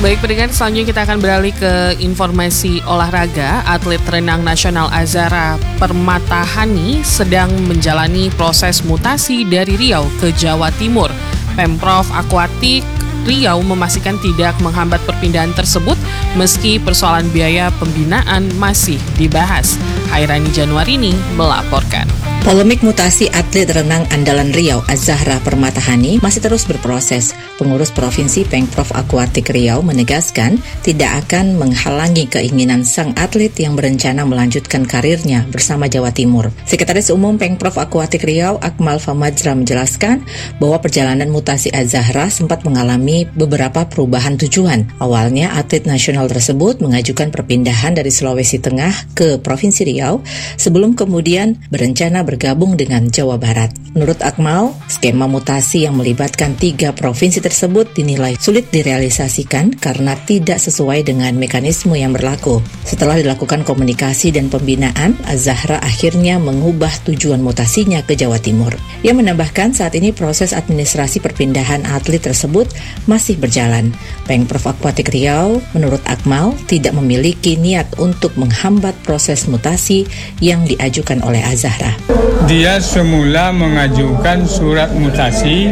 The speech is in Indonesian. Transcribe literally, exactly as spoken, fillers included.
Baik, pendengar, selanjutnya kita akan beralih ke informasi olahraga. Atlet renang nasional Azahra Permatahani sedang menjalani proses mutasi dari Riau ke Jawa Timur. Pemprov Akuatik Riau memastikan tidak menghambat perpindahan tersebut meski persoalan biaya pembinaan masih dibahas. Hairani Januarini melaporkan. Polemik mutasi atlet renang andalan Riau Azahra Permatahani masih terus berproses. Pengurus Provinsi Pemprov Akuatik Riau menegaskan tidak akan menghalangi keinginan sang atlet yang berencana melanjutkan karirnya bersama Jawa Timur. Sekretaris Umum Pemprov Akuatik Riau Akmal Famajra menjelaskan bahwa perjalanan mutasi Azahra sempat mengalami beberapa perubahan tujuan. Awalnya atlet nasional tersebut mengajukan perpindahan dari Sulawesi Tengah ke Provinsi Riau sebelum kemudian berencana bergabung dengan Jawa Barat. Menurut Akmal, skema mutasi yang melibatkan tiga provinsi tersebut dinilai sulit direalisasikan karena tidak sesuai dengan mekanisme yang berlaku. Setelah dilakukan komunikasi dan pembinaan, Azahra akhirnya mengubah tujuan mutasinya ke Jawa Timur. Ia menambahkan saat ini proses administrasi perpindahan atlet tersebut masih berjalan. Pemprov Akuatik Riau, menurut Akmal, tidak memiliki niat untuk menghambat proses mutasi yang diajukan oleh Azahra. Dia semula mengajukan surat mutasi